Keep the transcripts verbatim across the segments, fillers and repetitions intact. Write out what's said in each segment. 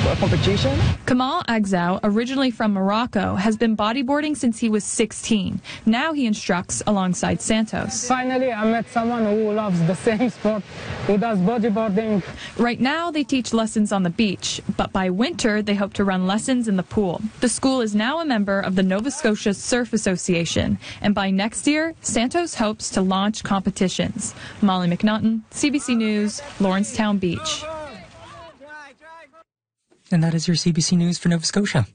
competition. Kamal Agzau, originally from Morocco, has been bodyboarding since he was sixteen. Now he instructs alongside Santos. Finally, I met someone who loves the same sport, who does bodyboarding. Right now, they teach lessons on the beach, but by winter, they hope to run lessons in the pool. The school is now a member of the Nova Scotia Surf Association, and by next year, Santos hopes to launch competitions. Molly McNaughton, C B C News, Lawrencetown Beach. And that is your C B C News for Nova Scotia.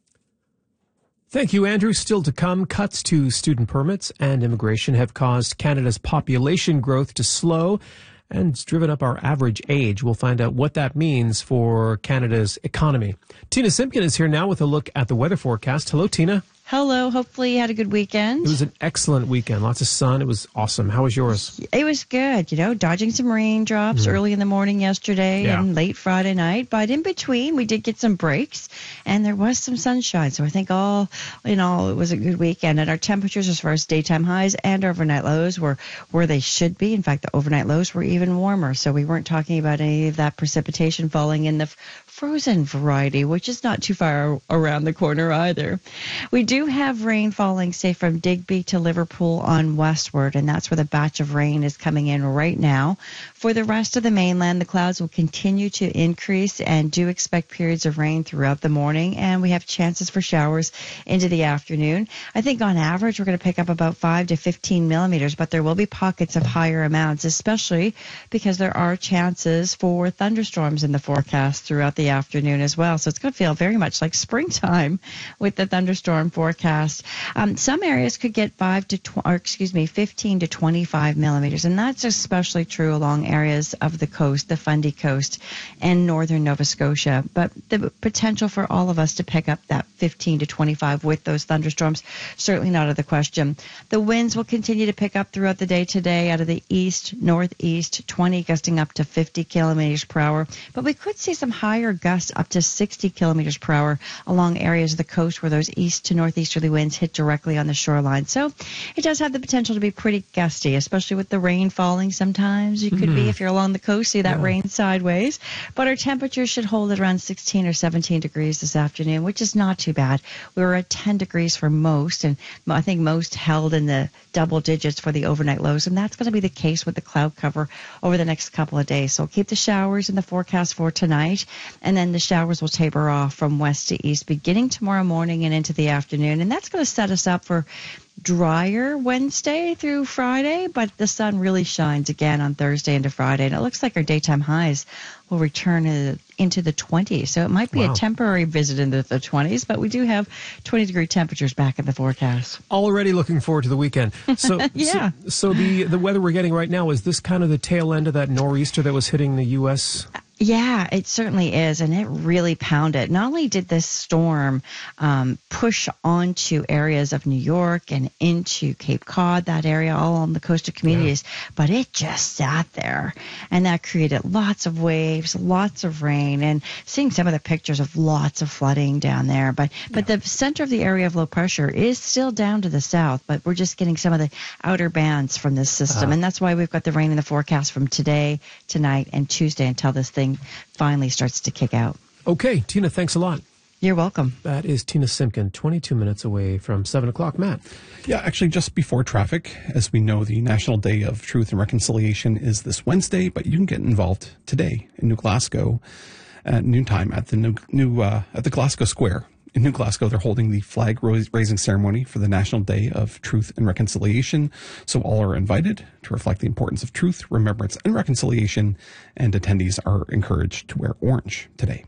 Thank you, Andrew. Still to come, cuts to student permits and immigration have caused Canada's population growth to slow and it's driven up our average age. We'll find out what that means for Canada's economy. Tina Simpkin is here now with a look at the weather forecast. Hello, Tina. Hello. Hopefully you had a good weekend. It was an excellent weekend. Lots of sun. It was awesome. How was yours? It was good. You know, dodging some raindrops mm. early in the morning yesterday yeah. and late Friday night. But in between, we did get some breaks and there was some sunshine. So I think all in all, it was a good weekend. And our temperatures as far as daytime highs and overnight lows were where they should be. In fact, the overnight lows were even warmer. So we weren't talking about any of that precipitation falling in the frozen variety, which is not too far around the corner either. We do have rain falling, say, from Digby to Liverpool on westward, and that's where the batch of rain is coming in right now. For the rest of the mainland, the clouds will continue to increase and do expect periods of rain throughout the morning, and we have chances for showers into the afternoon. I think on average we're going to pick up about five to fifteen millimeters, but there will be pockets of higher amounts, especially because there are chances for thunderstorms in the forecast throughout the afternoon as well. So it's going to feel very much like springtime with the thunderstorm forecast. Um, some areas could get five to tw- or excuse me, fifteen to twenty-five millimeters, and that's especially true along areas of the coast, the Fundy Coast, and northern Nova Scotia. But the potential for all of us to pick up that fifteen to twenty-five with those thunderstorms certainly not out of the question. The winds will continue to pick up throughout the day today out of the east, northeast, twenty gusting up to fifty kilometers per hour. But we could see some higher gusts up to sixty kilometers per hour along areas of the coast where those east to northeasterly winds hit directly on the shoreline. So it does have the potential to be pretty gusty, especially with the rain falling sometimes. You could mm-hmm. be, if you're along the coast, see that yeah. rain sideways. But our temperatures should hold at around sixteen or seventeen degrees this afternoon, which is not too bad. We were at ten degrees for most, and I think most held in the double digits for the overnight lows, and that's going to be the case with the cloud cover over the next couple of days. So keep the showers in the forecast for tonight, and then the showers will taper off from west to east beginning tomorrow morning and into the afternoon, and that's going to set us up for drier Wednesday through Friday, but the sun really shines again on Thursday into Friday, and it looks like our daytime highs will return into the twenties. So it might be wow. a temporary visit into the twenties, but we do have twenty degree temperatures back in the forecast. Already looking forward to the weekend. So, yeah. so, so the, the weather we're getting right now, is this kind of the tail end of that nor'easter that was hitting the U S? Yeah, it certainly is, and it really pounded. Not only did this storm um, push onto areas of New York and into Cape Cod, that area, all on the coastal communities, yeah. but it just sat there, and that created lots of waves, lots of rain, and seeing some of the pictures of lots of flooding down there. But but yeah. the center of the area of low pressure is still down to the south, but we're just getting some of the outer bands from this system, uh, and that's why we've got the rain in the forecast from today, tonight, and Tuesday until this thing finally starts to kick out. Okay, Tina, thanks a lot. You're welcome. That is Tina Simpkin, twenty-two minutes away from seven o'clock. Matt? Yeah, actually just before traffic. As we know, the National Day of Truth and Reconciliation is this Wednesday, but you can get involved today in New Glasgow at noontime at the new, new uh, at the Glasgow Square. In New Glasgow, they're holding the flag raising ceremony for the National Day of Truth and Reconciliation. So all are invited to reflect the importance of truth, remembrance, and reconciliation, and attendees are encouraged to wear orange today.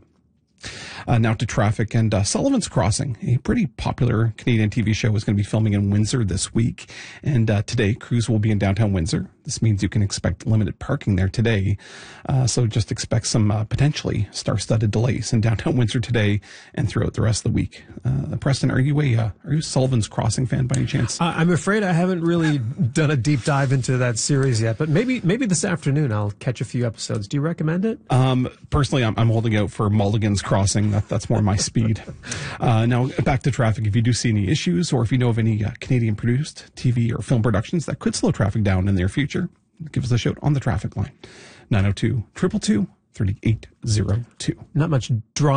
Uh, now to traffic and uh, Sullivan's Crossing, a pretty popular Canadian T V show, is going to be filming in Windsor this week. And uh, today, crews will be in downtown Windsor. This means you can expect limited parking there today. Uh, so just expect some uh, potentially star-studded delays in downtown Windsor today and throughout the rest of the week. Uh, Preston, are you a uh, are you a Sullivan's Crossing fan by any chance? Uh, I'm afraid I haven't really done a deep dive into that series yet, but maybe maybe this afternoon I'll catch a few episodes. Do you recommend it? Um, personally, I'm, I'm holding out for Mulligan's Crossing. That, that's more my speed. Uh, now, back to traffic. If you do see any issues or if you know of any uh, Canadian-produced T V or film productions that could slow traffic down in the near future, give us a shout on the traffic line. nine oh two, two two two, three eight zero two. Not much drama.